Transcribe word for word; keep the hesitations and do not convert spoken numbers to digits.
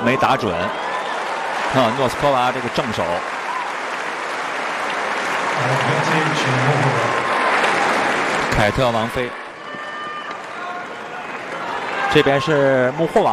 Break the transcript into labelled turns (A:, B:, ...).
A: 没打准。啊，诺斯科娃这个正手。凯特王妃，这边是穆霍瓦。